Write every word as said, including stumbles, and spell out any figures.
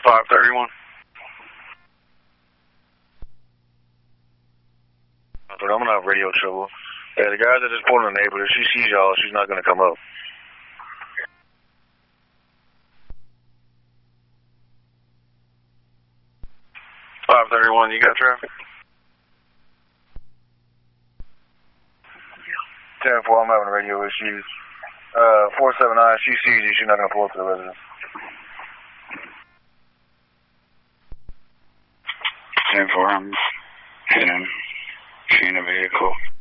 five thirty-one. I'm gonna have radio trouble. Yeah, the guys that just pulled in the neighborhood, if she sees y'all, she's not gonna come up. five thirty-one, you got traffic? ten four, I'm having radio issues. Uh, four seven nine, she sees you, she's not gonna pull up to the residence. ten four, I'm in, she in a vehicle.